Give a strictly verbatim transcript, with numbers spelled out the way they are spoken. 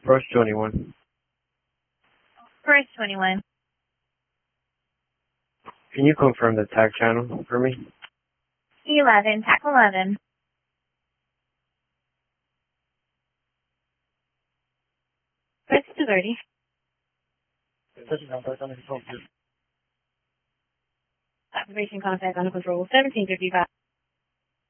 First twenty-one. First twenty-one. Can you confirm the tag channel for me? eleven, tack eleven. First to thirty. Observation contact under control seventeen fifty-five.